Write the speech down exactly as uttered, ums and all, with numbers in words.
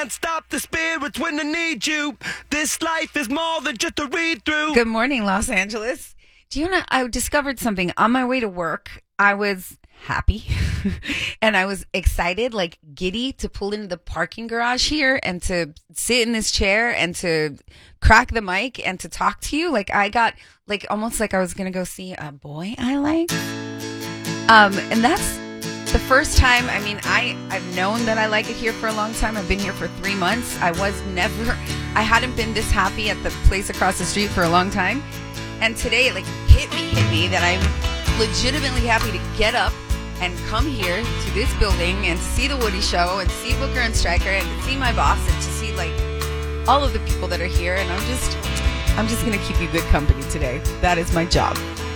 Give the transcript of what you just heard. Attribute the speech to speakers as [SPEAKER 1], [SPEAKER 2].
[SPEAKER 1] Can't stop the spirits when they need you. This life is more than just a read through.
[SPEAKER 2] Good morning, Los Angeles. Do you know, I discovered something on my way to work. I was happy and I was excited, like giddy to pull into the parking garage here and to sit in this chair and to crack the mic and to talk to you. Like I got like almost like I was going to go see a boy I like. Um, and that's the first time. I mean, I, I've known that I like it here for a long time. I've been here for three months. I was never, I hadn't been this happy at the place across the street for a long time. And today it like hit me, hit me that I'm legitimately happy to get up and come here to this building and to see the Woody Show and to see Booker and Stryker and to see my boss and to see like all of the people that are here. And I'm just, I'm just going to keep you good company today. That is my job.